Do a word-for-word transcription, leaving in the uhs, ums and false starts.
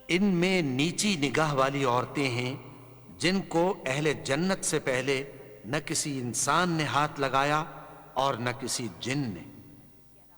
इनमें नीची निगाह वाली औरतें हैं जिनको अहले जन्नत से पहले न किसी इंसान ने हाथ लगाया और न किसी जिन ने।